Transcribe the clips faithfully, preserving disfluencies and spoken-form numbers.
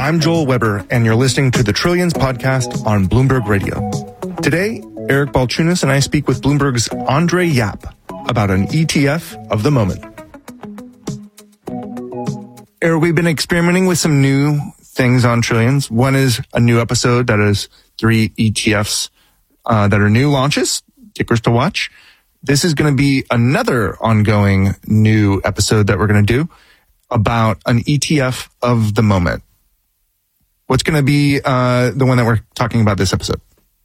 I'm Joel Weber, and you're listening to the Trillions podcast on Bloomberg Radio. Today, Eric Balchunas and I speak with Bloomberg's Andre Yap about an E T F of the moment. Eric, we've been experimenting with some new things on Trillions. One is a new episode that is three E T Fs uh, that are new launches, tickers to watch. This is going to be another ongoing new episode that we're going to do about an E T F of the moment. What's going to be uh, the one that we're talking about this episode?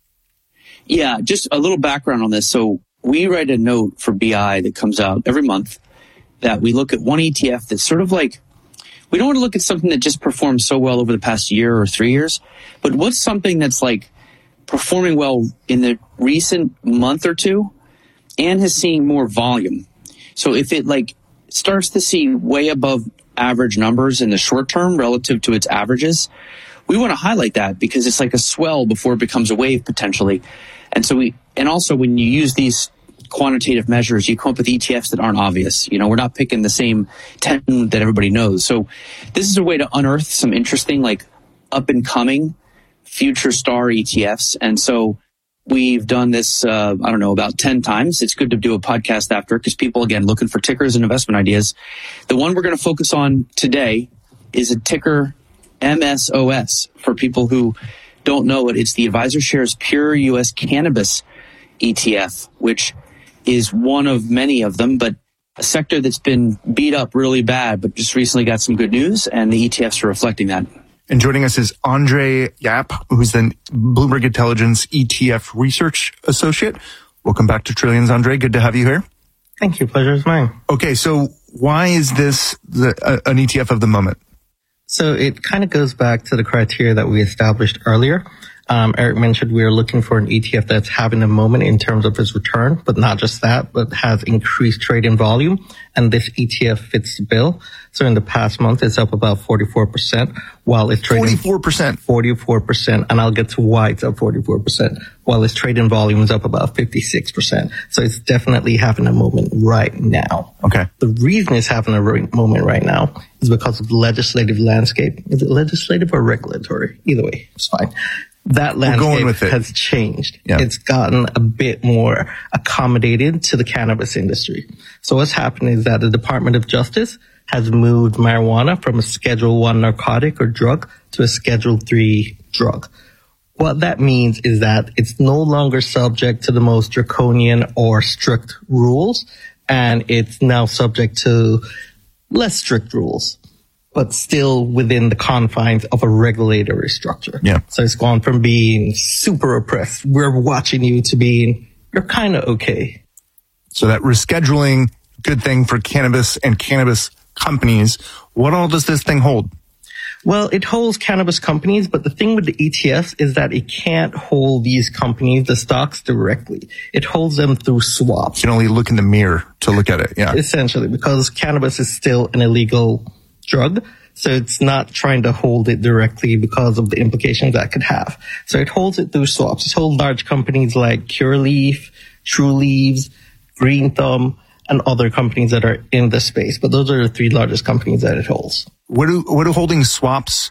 Yeah, just a little background on this. So we write a note for B I that comes out every month that we look at one E T F that's sort of like, we don't want to look at something that just performed so well over the past year or three years, but what's something that's like performing well in the recent month or two and has seen more volume. So if it like starts to see way above average numbers in the short term relative to its averages, we want to highlight that because it's like a swell before it becomes a wave potentially. And so we, and also when you use these quantitative measures, you come up with E T Fs that aren't obvious. You know, we're not picking the same ten that everybody knows. So this is a way to unearth some interesting, like up and coming future star E T Fs. And so we've done this, uh, I don't know, about ten times. It's good to do a podcast after because people, again, looking for tickers and investment ideas. The one we're going to focus on today is a ticker M S O S. For people who don't know it, it's the Advisor Shares Pure U S Cannabis E T F, which is one of many of them, but a sector that's been beat up really bad, but just recently got some good news, and the E T Fs are reflecting that. And joining us is Andre Yap, who's the Bloomberg Intelligence E T F Research Associate. Welcome back to Trillions, Andre. Good to have you here. Thank you. Pleasure is mine. Okay, so why is this the, uh, an E T F of the moment? So it kind of goes back to the criteria that we established earlier. Um, Eric mentioned we are looking for an E T F that's having a moment in terms of its return, but not just that, but has increased trading volume. And this E T F fits the bill. So in the past month, it's up about forty-four percent while it's trading forty-four percent. forty-four percent. And I'll get to why it's up forty-four percent while its trading volume is up about fifty-six percent. So it's definitely having a moment right now. Okay. The reason it's having a re- moment right now is because of the legislative landscape. Is it legislative or regulatory? Either way, it's fine. That landscape has changed. Yeah. It's gotten a bit more accommodated to the cannabis industry. So what's happened is that the Department of Justice has moved marijuana from a Schedule One narcotic or drug to a Schedule Three drug. What that means is that it's no longer subject to the most draconian or strict rules, and it's now subject to less strict rules, but still within the confines of a regulatory structure. Yeah. So it's gone from being super oppressed, we're watching you, to being, you're kind of okay. So that rescheduling, good thing for cannabis and cannabis companies. What all does this thing hold? Well, it holds cannabis companies, but the thing with the E T Fs is that it can't hold these companies, the stocks, directly. It holds them through swaps. You can only look in the mirror to look at it. Yeah. Essentially, because cannabis is still an illegal drug. So it's not trying to hold it directly because of the implications that could have. So it holds it through swaps. It holds large companies like Curaleaf, True Leaves, Green Thumb, and other companies that are in the space. But those are the three largest companies that it holds. What do, what do holding swaps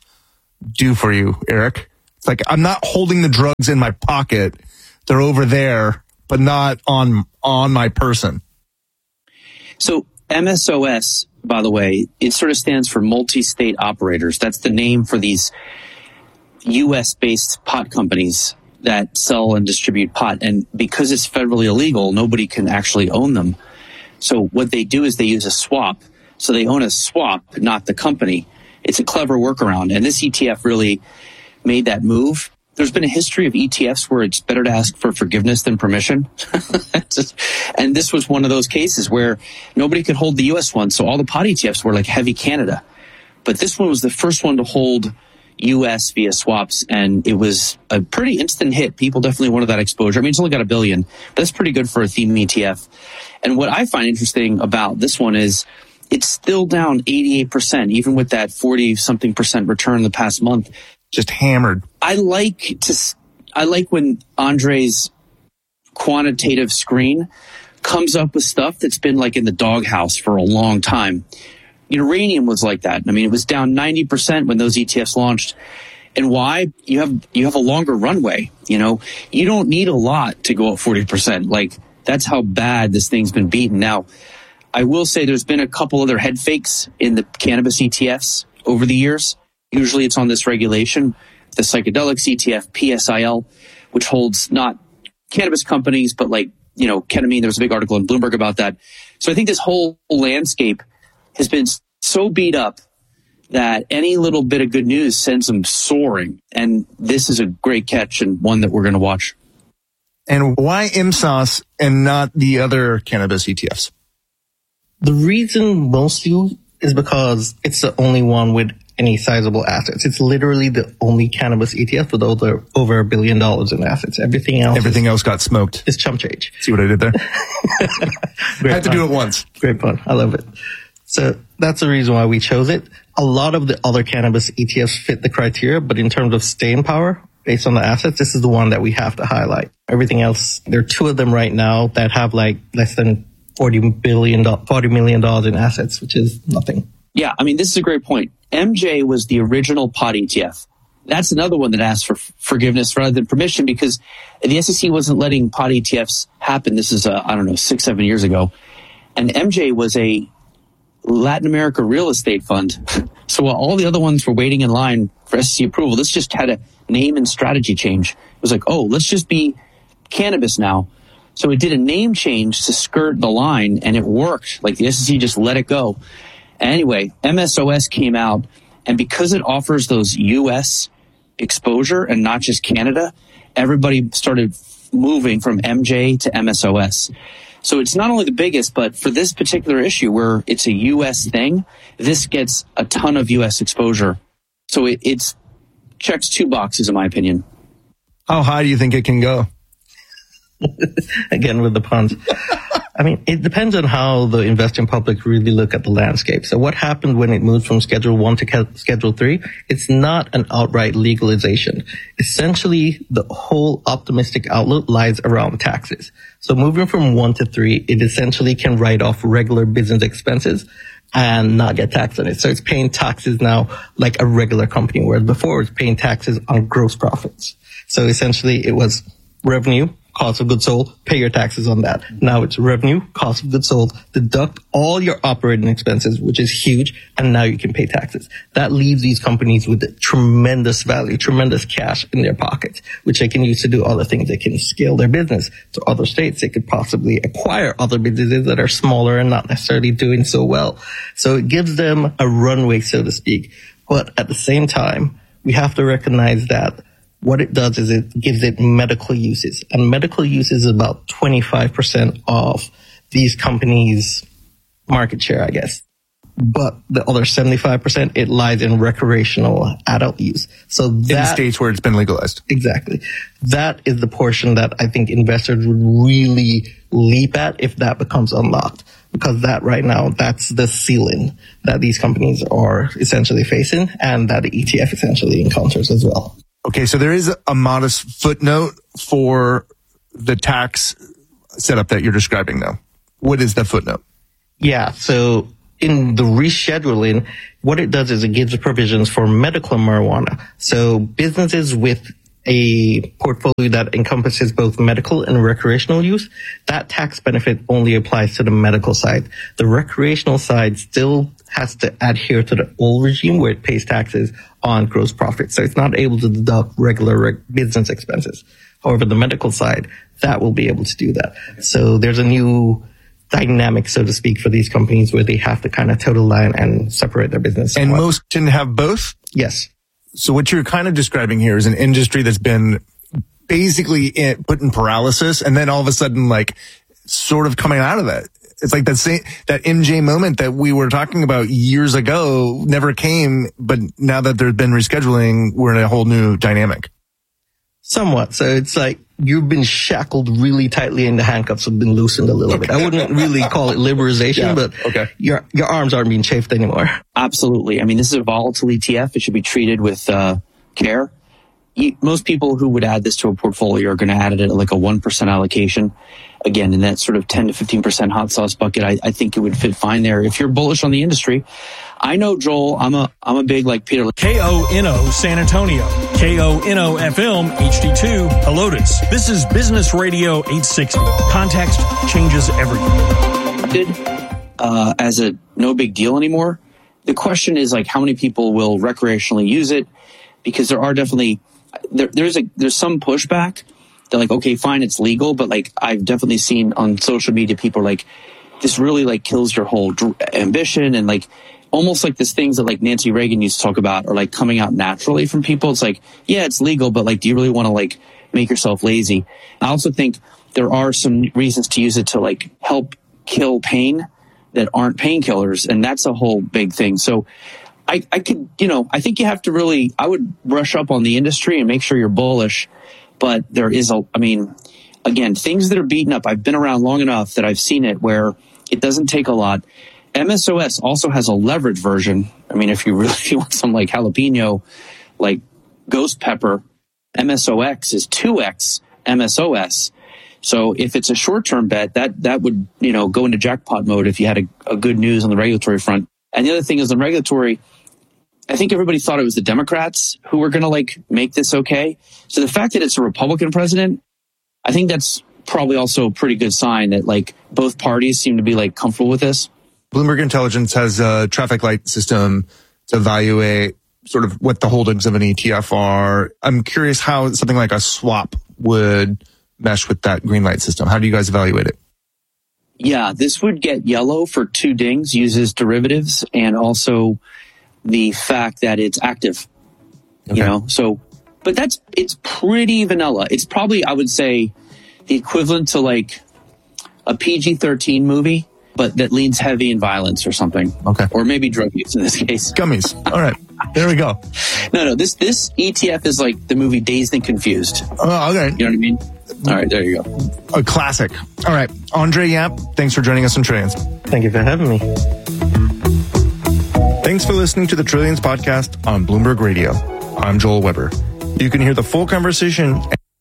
do for you, Eric? It's like, I'm not holding the drugs in my pocket. They're over there, but not on, on my person. So M S O S, by the way, it sort of stands for multi-state operators. That's the name for these U S-based pot companies that sell and distribute pot. And because it's federally illegal, nobody can actually own them. So what they do is they use a swap. So they own a swap, not the company. It's a clever workaround. And this E T F really made that move. There's been a history of E T Fs where it's better to ask for forgiveness than permission. And this was one of those cases where nobody could hold the U S one. So all the pot E T Fs were like heavy Canada. But this one was the first one to hold U S via swaps. And it was a pretty instant hit. People definitely wanted that exposure. I mean, it's only got a billion. But that's pretty good for a theme E T F. And what I find interesting about this one is it's still down eighty-eight percent, even with that forty something percent return in the past month. Just hammered. I like to, I like when Andre's quantitative screen comes up with stuff that's been like in the doghouse for a long time. Uranium was like that. I mean, it was down ninety percent when those E T Fs launched. And why? You have you have a longer runway. You know, you don't need a lot to go up forty percent. Like, that's how bad this thing's been beaten. Now, I will say there's been a couple other head fakes in the cannabis E T Fs over the years. Usually it's on this regulation, the psychedelics E T F, P S I L, which holds not cannabis companies, but like, you know, ketamine. There was a big article in Bloomberg about that. So I think this whole landscape has been so beat up that any little bit of good news sends them soaring. And this is a great catch and one that we're going to watch. And why I M S O S and not the other cannabis E T Fs? The reason mostly is because it's the only one with any sizable assets. It's literally the only cannabis E T F with over, over a billion dollars in assets. Everything else Everything is, else got smoked. Is chump change. See what I did there? I had to do it once. Great fun. I love it. So that's the reason why we chose it. A lot of the other cannabis E T Fs fit the criteria, but in terms of staying power, based on the assets, this is the one that we have to highlight. Everything else, there are two of them right now that have like less than forty billion dollars, forty million dollars in assets, which is nothing. Yeah, I mean, this is a great point. M J was the original pod E T F. That's another one that asked for forgiveness rather than permission because the S E C wasn't letting pod E T Fs happen. This is, uh, I don't know, six, seven years ago. And M J was a Latin America real estate fund. So while all the other ones were waiting in line for S E C approval, this just had a name and strategy change. It was like, oh, let's just be cannabis now. So it did a name change to skirt the line, and it worked. Like the S E C just let it go. Anyway, M S O S came out, and because it offers those U S exposure and not just Canada, everybody started moving from M J to M S O S. So it's not only the biggest, but for this particular issue where it's a U S thing, this gets a ton of U S exposure. So it it's checks two boxes, in my opinion. How high do you think it can go? Again, with the puns. I mean, it depends on how the investing public really look at the landscape. So what happened when it moved from Schedule one to Ke- Schedule three? It's not an outright legalization. Essentially, the whole optimistic outlook lies around taxes. So moving from one to three, it essentially can write off regular business expenses and not get taxed on it. So it's paying taxes now like a regular company, whereas before it was paying taxes on gross profits. So essentially it was revenue, cost of goods sold, pay your taxes on that. Now it's revenue, cost of goods sold, deduct all your operating expenses, which is huge, and now you can pay taxes. That leaves these companies with tremendous value, tremendous cash in their pockets, which they can use to do other things. They can scale their business to other states. They could possibly acquire other businesses that are smaller and not necessarily doing so well. So it gives them a runway, so to speak. But at the same time, we have to recognize that what it does is it gives it medical uses. And medical use is about twenty-five percent of these companies' market share, I guess. But the other seventy-five percent, it lies in recreational adult use. So that, in the states where it's been legalized. Exactly. That is the portion that I think investors would really leap at if that becomes unlocked. Because that right now, that's the ceiling that these companies are essentially facing and that the E T F essentially encounters as well. Okay, so there is a modest footnote for the tax setup that you're describing, though. What is the footnote? Yeah, so in the rescheduling, what it does is it gives provisions for medical marijuana. So businesses with a portfolio that encompasses both medical and recreational use, that tax benefit only applies to the medical side. The recreational side still has to adhere to the old regime where it pays taxes on gross profit. So it's not able to deduct regular reg- business expenses. However, the medical side, that will be able to do that. So there's a new dynamic, so to speak, for these companies where they have to kind of toe the line and separate their business. And somewhat. most can have both? Yes. So what you're kind of describing here is an industry that's been basically in, put in paralysis and then all of a sudden like sort of coming out of that. It's like that same, that M J moment that we were talking about years ago never came, but now that there's been rescheduling, we're in a whole new dynamic. Somewhat. So it's like you've been shackled really tightly and the handcuffs have been loosened a little bit. I wouldn't really call it liberalization, yeah, but okay. your your arms aren't being chafed anymore. Absolutely. I mean, this is a volatile E T F. It should be treated with uh, care. you, most people who would add this to a portfolio are going to add it at like a one percent allocation. Again, in that sort of ten to fifteen percent hot sauce bucket, I, I think it would fit fine there. If you're bullish on the industry, I know, Joel, I'm a, I'm a big like Peter. K O N O San Antonio, K O N O F M H D two Helotes. This is Business Radio eight sixty. Context changes everything. Uh, as a no big deal anymore. The question is like how many people will recreationally use it, because there are definitely there, there's a there's some pushback. They're like, okay, fine, it's legal, but like I've definitely seen on social media people are like, this really like kills your whole dr- ambition, and like almost like these things that like Nancy Reagan used to talk about are like coming out naturally from people. It's like, yeah, it's legal, but like, do you really want to like make yourself lazy? I also think there are some reasons to use it to like help kill pain that aren't painkillers, and that's a whole big thing. So I, I could, you know, I think you have to really, I would brush up on the industry and make sure you're bullish. But there is a, I mean, again, things that are beaten up. I've been around long enough that I've seen it where it doesn't take a lot. M S O S also has a leverage version. I mean, if you really want some like jalapeno, like ghost pepper, M S O X is two X M S O S. So if it's a short-term bet, that, that would, you know, go into jackpot mode if you had a, a good news on the regulatory front. And the other thing is on regulatory, I think everybody thought it was the Democrats who were going to like make this okay. So the fact that it's a Republican president, I think that's probably also a pretty good sign that like both parties seem to be like comfortable with this. Bloomberg Intelligence has a traffic light system to evaluate sort of what the holdings of an E T F are. I'm curious how something like a swap would mesh with that green light system. How do you guys evaluate it? Yeah, this would get yellow for two dings, uses derivatives, and also the fact that it's active, okay. You know, so, but that's, it's pretty vanilla. It's probably, I would say, the equivalent to like a P G thirteen movie, but that leans heavy in violence or something. Okay. Or maybe drug use in this case. Gummies. All right. There we go. No, no, this, this E T F is like the movie Dazed and Confused. Oh, okay. You know what I mean? All right, there you go. A classic. All right. Andre Yap, thanks for joining us on Trillions. Thank you for having me. Thanks for listening to the Trillions podcast on Bloomberg Radio. I'm Joel Weber. You can hear the full conversation.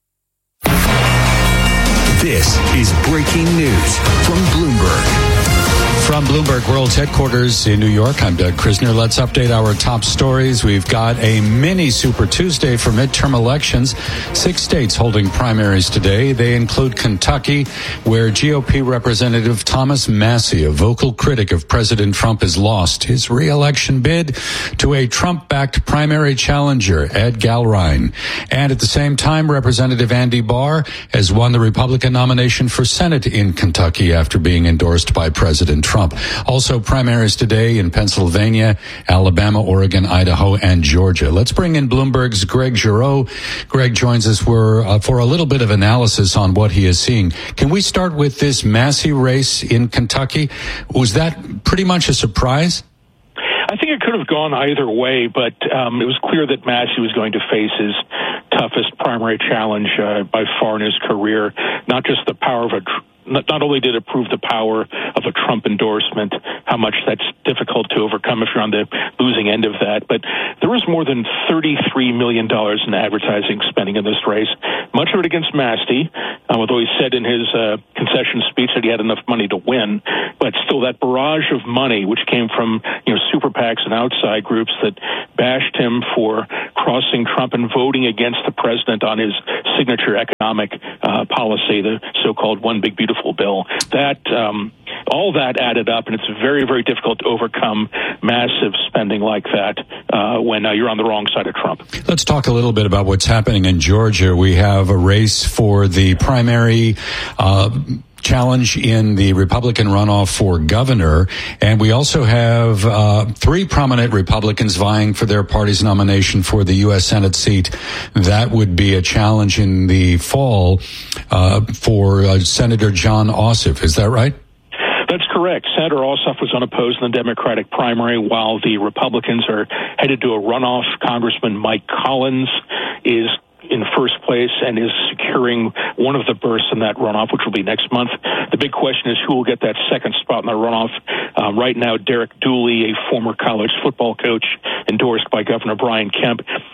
This is breaking news from Bloomberg. From Bloomberg World's headquarters in New York, I'm Doug Krisner. Let's update our top stories. We've got a mini Super Tuesday for midterm elections. Six states holding primaries today. They include Kentucky, where G O P Representative Thomas Massie, a vocal critic of President Trump, has lost his re-election bid to a Trump-backed primary challenger, Ed Galrine. And at the same time, Representative Andy Barr has won the Republican nomination for Senate in Kentucky after being endorsed by President Trump. Trump. Also primaries today in Pennsylvania, Alabama, Oregon, Idaho, and Georgia. Let's bring in Bloomberg's Greg Giroux. Greg joins us for, uh, for a little bit of analysis on what he is seeing. Can we start with this Massie race in Kentucky? Was that pretty much a surprise? I think it could have gone either way, but um, it was clear that Massie was going to face his toughest primary challenge uh, by far in his career, not just the power of a tr- Not, not only did it prove the power of a Trump endorsement, how much that's difficult to overcome if you're on the losing end of that, but there was more than thirty-three million dollars in advertising spending in this race, much of it against Massie, um, although he said in his uh, concession speech that he had enough money to win. But still, that barrage of money, which came from you know super PACs and outside groups that bashed him for crossing Trump and voting against the president on his signature economic uh, policy, the so-called One Big Beautiful Bill. That um, all that added up, and it's very, very difficult to overcome massive spending like that uh, when uh, you're on the wrong side of Trump. Let's talk a little bit about what's happening in Georgia. We have a race for the primary uh challenge in the Republican runoff for governor. And we also have uh, three prominent Republicans vying for their party's nomination for the U S Senate seat. That would be a challenge in the fall uh, for uh, Senator Jon Ossoff. Is that right? That's correct. Senator Ossoff was unopposed in the Democratic primary, while the Republicans are headed to a runoff. Congressman Mike Collins is in first place and is securing one of the berths in that runoff, which will be next month. The big question is who will get that second spot in the runoff. Um, right now, Derek Dooley, a former college football coach endorsed by Governor Brian Kemp, has a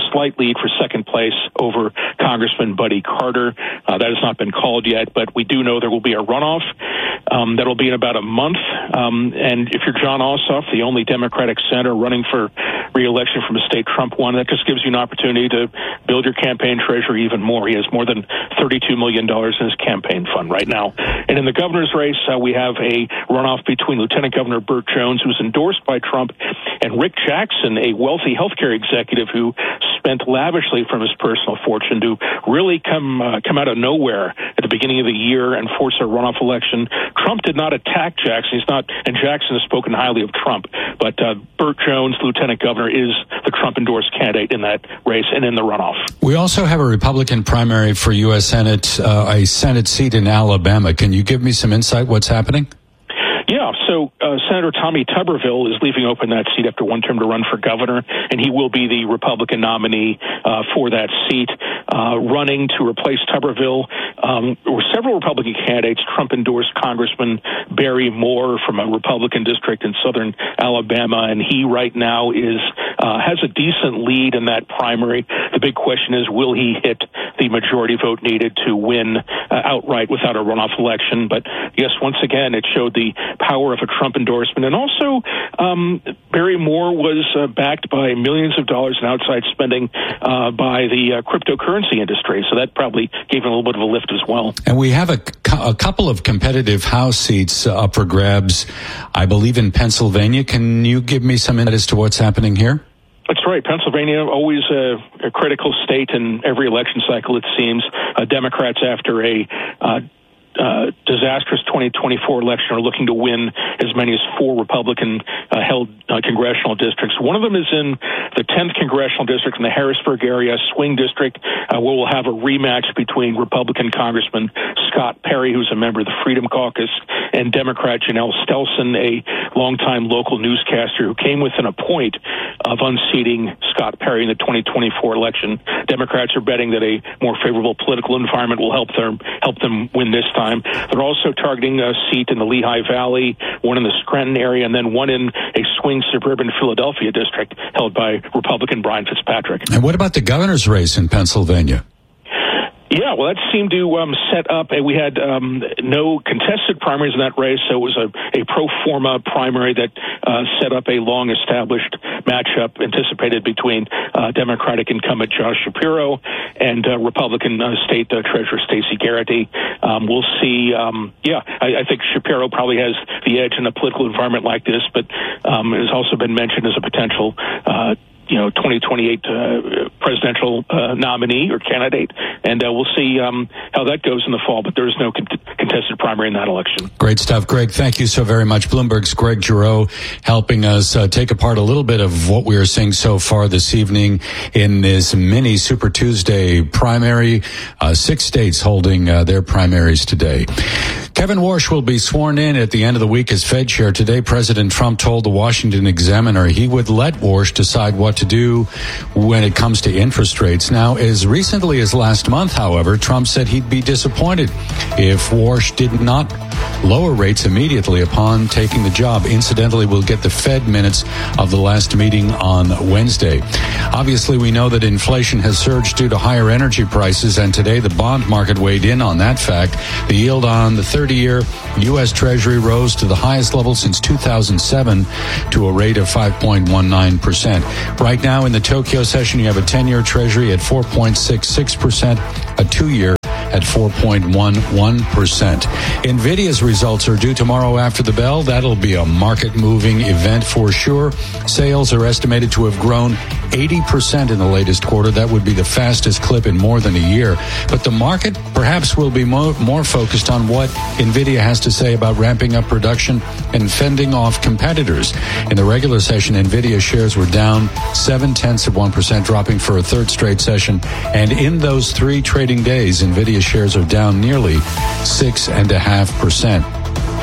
slight lead for second place over Congressman Buddy Carter. Uh, that has not been called yet, but we do know there will be a runoff. Um, that'll be in about a month. Um, and if you're John Ossoff, the only Democratic senator running for re-election from a state Trump won, that just gives you an opportunity to build your campaign treasury even more. He has more than thirty-two million dollars in his campaign fund right now. And in the governor's race, uh, we have a runoff between Lieutenant Governor Burt Jones, who's endorsed by Trump, and Rick Jackson, a wealthy healthcare executive who spent lavishly from his personal fortune to really come uh, come out of nowhere at the beginning of the year and force a runoff election. Trump did not attack Jackson. He's not, and Jackson has spoken highly of Trump. But uh, Burt Jones, Lieutenant Governor, is the Trump-endorsed candidate in that race and in the runoff. We also have a Republican primary for U S Senate, uh, a Senate seat in Alabama. Can you give me some insight what's happening? Yeah, so uh, Senator Tommy Tuberville is leaving open that seat after one term to run for governor, and he will be the Republican nominee uh, for that seat. Uh, running to replace Tuberville um, there were several Republican candidates. Trump endorsed Congressman Barry Moore from a Republican district in southern Alabama, and he right now is uh, has a decent lead in that primary. The big question is, will he hit the majority vote needed to win uh, outright without a runoff election? But yes, once again, it showed the power of a Trump endorsement. And also, um, Barry Moore was uh, backed by millions of dollars in outside spending uh, by the uh, cryptocurrency industry. So that probably gave him a little bit of a lift as well. And we have a, a couple of competitive House seats uh, up for grabs, I believe, in Pennsylvania. Can you give me some insight as to what's happening here? That's right. Pennsylvania, always a, a critical state in every election cycle, it seems. Uh, Democrats, after a uh, Uh, disastrous twenty twenty-four election, are looking to win as many as four Republican uh, held uh, congressional districts. One of them is in the tenth congressional district in the Harrisburg area, swing district, uh, where we'll have a rematch between Republican Congressman Scott Perry, who's a member of the Freedom Caucus, and Democrat Janelle Stelson, a longtime local newscaster who came within a point of unseating Scott Perry in the twenty twenty-four election. Democrats are betting that a more favorable political environment will help them help them win this time. They're also targeting a seat in the Lehigh Valley, one in the Scranton area, and then one in a swing suburban Philadelphia district held by Republican Brian Fitzpatrick. And what about the governor's race in Pennsylvania? Yeah, well, that seemed to um, set up, and we had um, no contested primaries in that race, so it was a, a pro forma primary that uh, set up a long-established matchup anticipated between uh, Democratic incumbent Josh Shapiro and uh, Republican uh, State uh, Treasurer Stacey Garrity. Um, we'll see. Um, yeah, I, I think Shapiro probably has the edge in a political environment like this, but um, it has also been mentioned as a potential uh you know, twenty twenty-eight uh, presidential uh, nominee or candidate. And uh, we'll see um, how that goes in the fall, but there is no con- contested primary in that election. Great stuff, Greg. Thank you so very much. Bloomberg's Greg Giroux helping us uh, take apart a little bit of what we are seeing so far this evening in this mini Super Tuesday primary. Uh, six states holding uh, their primaries today. Kevin Warsh will be sworn in at the end of the week as Fed chair. Today, President Trump told the Washington Examiner he would let Warsh decide what to do when it comes to interest rates. Now, as recently as last month, however, Trump said he'd be disappointed if Warsh did not lower rates immediately upon taking the job. Incidentally, we'll get the Fed minutes of the last meeting on Wednesday. Obviously, we know that inflation has surged due to higher energy prices, and today the bond market weighed in on that fact. The yield on the thirty-year U S Treasury rose to the highest level since two thousand seven to a rate of five point one nine percent. Right now in the Tokyo session, you have a ten-year Treasury at four point six six percent, a two-year at four point one one percent. NVIDIA's results are due tomorrow after the bell. That'll be a market-moving event for sure. Sales are estimated to have grown eighty percent in the latest quarter. That would be the fastest clip in more than a year. But the market perhaps will be more, more focused on what NVIDIA has to say about ramping up production and fending off competitors. In the regular session, NVIDIA shares were down seven-tenths of one percent, dropping for a third straight session. And in those three trading days, NVIDIA shares are down nearly six and a half percent.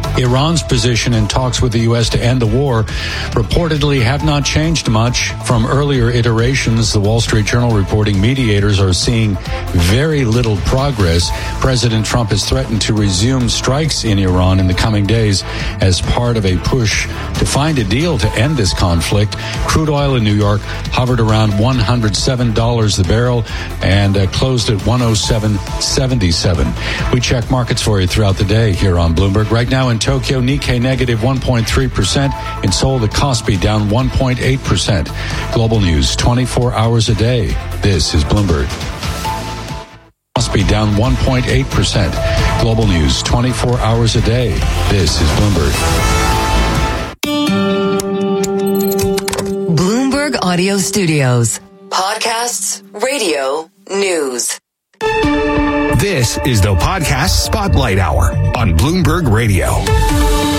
Iran's position in talks with the U S to end the war reportedly have not changed much from earlier iterations. The Wall Street Journal reporting mediators are seeing very little progress. President Trump has threatened to resume strikes in Iran in the coming days as part of a push to find a deal to end this conflict. Crude oil in New York hovered around one hundred seven dollars the barrel and uh, closed at one oh seven seventy-seven. We check markets for you throughout the day here on Bloomberg. Right now in Tokyo, Nikkei negative one point three percent. In Seoul, the Kospi down one point eight percent. Global news twenty-four hours a day. This is Bloomberg. Kospi down one point eight percent. Global news twenty-four hours a day. This is Bloomberg. Bloomberg Audio Studios. Podcasts, radio, news. This is the Podcast Spotlight Hour on Bloomberg Radio.